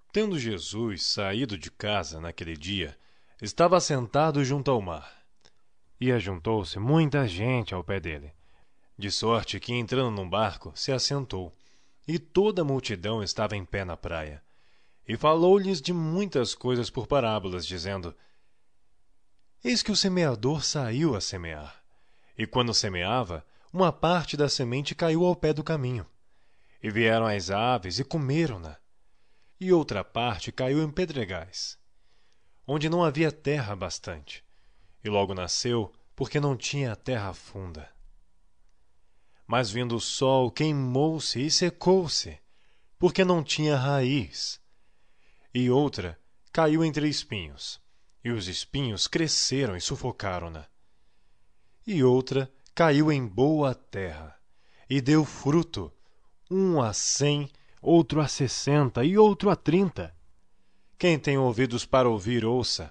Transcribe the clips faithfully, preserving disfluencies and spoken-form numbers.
Tendo Jesus saído de casa naquele dia, estava sentado junto ao mar. E ajuntou-se muita gente ao pé dele, de sorte que, entrando num barco, se assentou, e toda a multidão estava em pé na praia. E falou-lhes de muitas coisas por parábolas, dizendo: Eis que o semeador saiu a semear. E quando semeava, uma parte da semente caiu ao pé do caminho. E vieram as aves e comeram-na. E outra parte caiu em pedregais, onde não havia terra bastante, e logo nasceu, porque não tinha terra funda. Mas vindo o sol, queimou-se e secou-se, porque não tinha raiz. E outra caiu entre espinhos, e os espinhos cresceram e sufocaram-na. E outra caiu em boa terra, e deu fruto, um a cem, outro a sessenta e outro a trinta. Quem tem ouvidos para ouvir, ouça.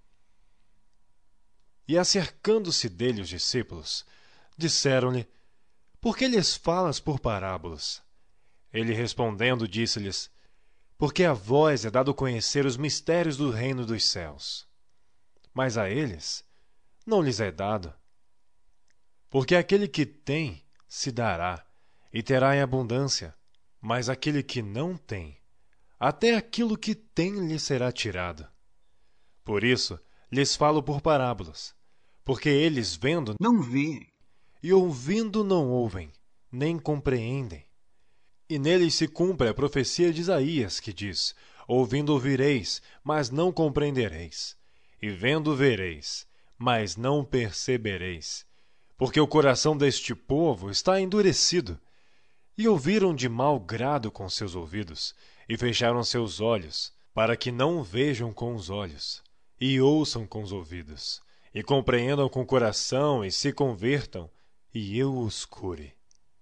E acercando-se dele os discípulos, disseram-lhe: Por que lhes falas por parábolas? Ele respondendo disse-lhes: Porque a vós é dado conhecer os mistérios do reino dos céus, mas a eles não lhes é dado. Porque aquele que tem, se dará, e terá em abundância, mas aquele que não tem, até aquilo que tem lhe será tirado. Por isso, lhes falo por parábolas, porque eles vendo não veem, e ouvindo não ouvem, nem compreendem. E neles se cumpre a profecia de Isaías, que diz: Ouvindo ouvireis, mas não compreendereis, e vendo vereis, mas não percebereis. Porque o coração deste povo está endurecido, e ouviram de mau grado com seus ouvidos, e fecharam seus olhos, para que não vejam com os olhos, e ouçam com os ouvidos, e compreendam com o coração, e se convertam, e eu os cure.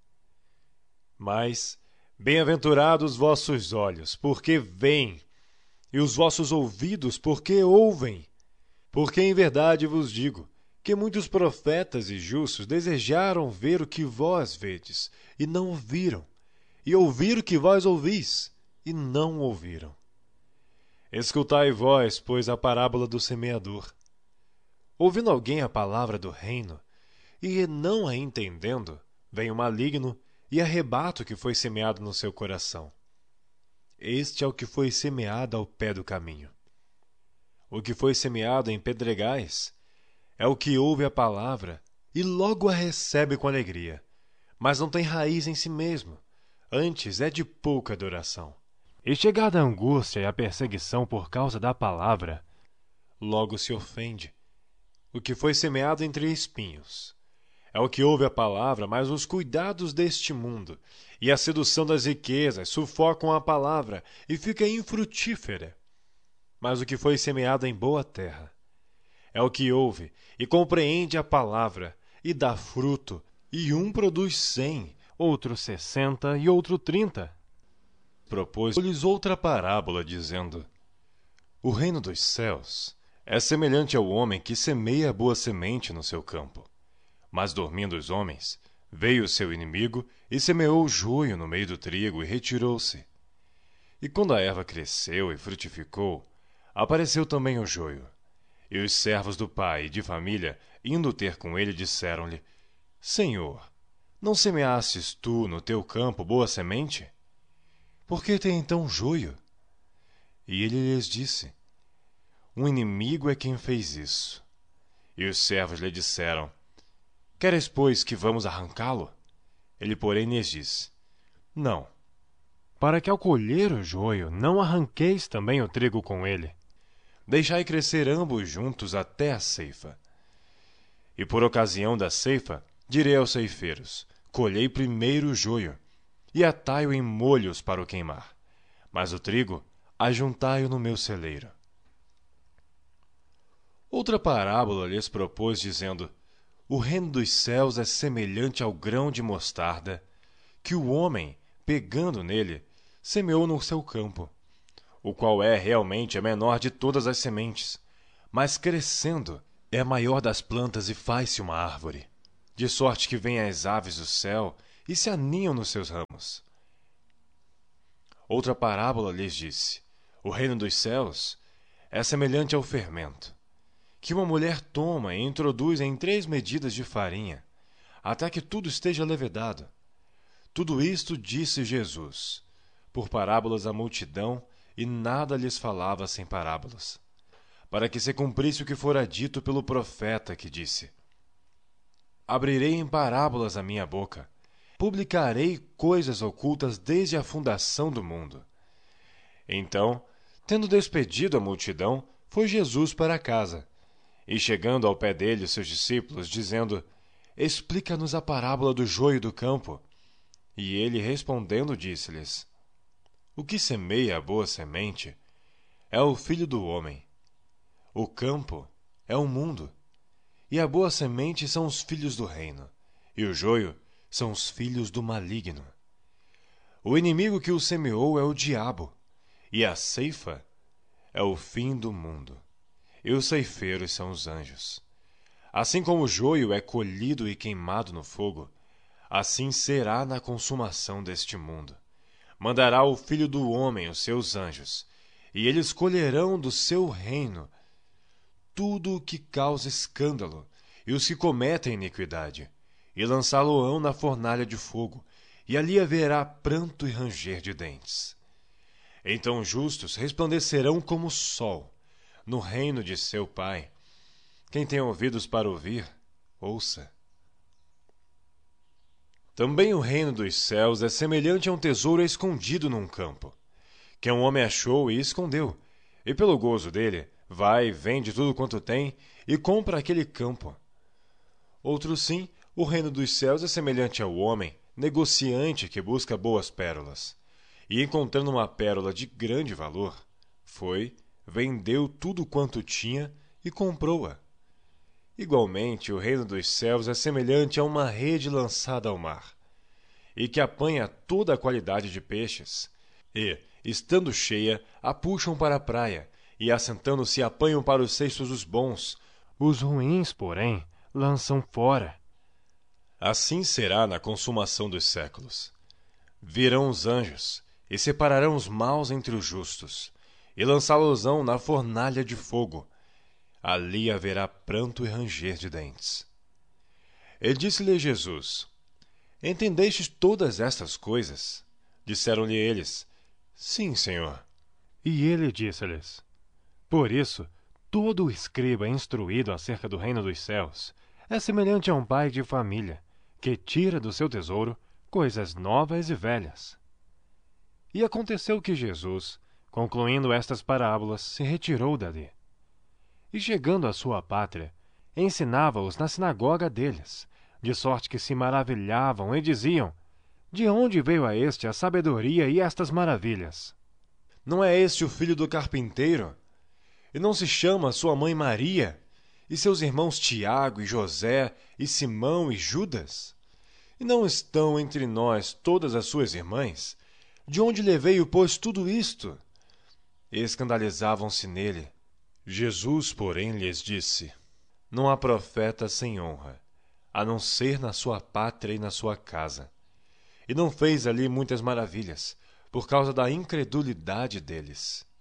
Mas, bem-aventurados vossos olhos, porque veem, e os vossos ouvidos, porque ouvem. Porque em verdade vos digo, que muitos profetas e justos desejaram ver o que vós vedes, e não o viram, e ouvir o que vós ouvis, e não ouviram. Escutai vós, pois, a parábola do semeador. Ouvindo alguém a palavra do reino, e não a entendendo, vem o maligno e arrebata o que foi semeado no seu coração. Este é o que foi semeado ao pé do caminho. O que foi semeado em pedregais é o que ouve a palavra e logo a recebe com alegria, mas não tem raiz em si mesmo, antes é de pouca duração. E chegada a angústia e a perseguição por causa da palavra, logo se ofende. O que foi semeado entre espinhos é o que ouve a palavra, mas os cuidados deste mundo e a sedução das riquezas sufocam a palavra e fica infrutífera. Mas o que foi semeado em boa terra é o que ouve e compreende a palavra, e dá fruto, e um produz cem, outro sessenta e outro trinta. Propôs-lhes outra parábola, dizendo: O reino dos céus é semelhante ao homem que semeia a boa semente no seu campo. Mas dormindo os homens, veio o seu inimigo e semeou o joio no meio do trigo e retirou-se. E quando a erva cresceu e frutificou, apareceu também o joio. E os servos do pai e de família, indo ter com ele, disseram-lhe: Senhor, não semeastes tu no teu campo boa semente? Por que tem então joio? E ele lhes disse: Um inimigo é quem fez isso. E os servos lhe disseram: Queres, pois, que vamos arrancá-lo? Ele, porém, lhes disse: Não, para que ao colher o joio não arranqueis também o trigo com ele. Deixai crescer ambos juntos até a ceifa. E por ocasião da ceifa, direi aos ceifeiros: Colhei primeiro o joio, e atai-o em molhos para o queimar, mas o trigo ajuntai-o no meu celeiro. Outra parábola lhes propôs, dizendo: O reino dos céus é semelhante ao grão de mostarda, que o homem, pegando nele, semeou no seu campo, o qual é realmente a menor de todas as sementes, mas crescendo é a maior das plantas e faz-se uma árvore, de sorte que vêm as aves do céu e se aninham nos seus ramos. Outra parábola lhes disse: O reino dos céus é semelhante ao fermento, que uma mulher toma e introduz em três medidas de farinha, até que tudo esteja levedado. Tudo isto disse Jesus, por parábolas à multidão, e nada lhes falava sem parábolas, para que se cumprisse o que fora dito pelo profeta, que disse: Abrirei em parábolas a minha boca, publicarei coisas ocultas desde a fundação do mundo. Então, tendo despedido a multidão, foi Jesus para casa, e chegando ao pé dele seus discípulos, dizendo: Explica-nos a parábola do joio do campo. E ele, respondendo, disse-lhes: O que semeia a boa semente é o Filho do homem. O campo é o mundo, e a boa semente são os filhos do reino, e o joio são os filhos do maligno. O inimigo que o semeou é o diabo, e a ceifa é o fim do mundo, e os ceifeiros são os anjos. Assim como o joio é colhido e queimado no fogo, assim será na consumação deste mundo. Mandará o Filho do homem os seus anjos, e eles colherão do seu reino tudo o que causa escândalo e os que cometem iniquidade, e lançá-lo-ão na fornalha de fogo, e ali haverá pranto e ranger de dentes. Então os justos resplandecerão como o sol no reino de seu Pai. Quem tem ouvidos para ouvir, ouça. Também o reino dos céus é semelhante a um tesouro escondido num campo, que um homem achou e escondeu, e pelo gozo dele, vai, vende tudo quanto tem e compra aquele campo. Outro sim, o reino dos céus é semelhante ao homem, negociante que busca boas pérolas, e encontrando uma pérola de grande valor, foi, vendeu tudo quanto tinha e comprou-a. Igualmente, o reino dos céus é semelhante a uma rede lançada ao mar, e que apanha toda a qualidade de peixes, e, estando cheia, a puxam para a praia, e assentando-se apanham para os cestos os bons, os ruins, porém, lançam fora. Assim será na consumação dos séculos. Virão os anjos, e separarão os maus entre os justos, e lançá-los-ão na fornalha de fogo. Ali haverá pranto e ranger de dentes. E disse-lhe Jesus: Entendestes todas estas coisas? Disseram-lhe eles: Sim, Senhor. E ele disse-lhes: Por isso, todo o escriba instruído acerca do reino dos céus é semelhante a um pai de família, que tira do seu tesouro coisas novas e velhas. E aconteceu que Jesus, concluindo estas parábolas, se retirou dali. E chegando à sua pátria, ensinava-os na sinagoga deles, de sorte que se maravilhavam e diziam: De onde veio a este a sabedoria e estas maravilhas? Não é este o filho do carpinteiro? E não se chama sua mãe Maria, e seus irmãos Tiago e José, e Simão e Judas? E não estão entre nós todas as suas irmãs? De onde lhe veio, pois, tudo isto? E escandalizavam-se nele. Jesus, porém, lhes disse: Não há profeta sem honra, a não ser na sua pátria e na sua casa. E não fez ali muitas maravilhas, por causa da incredulidade deles.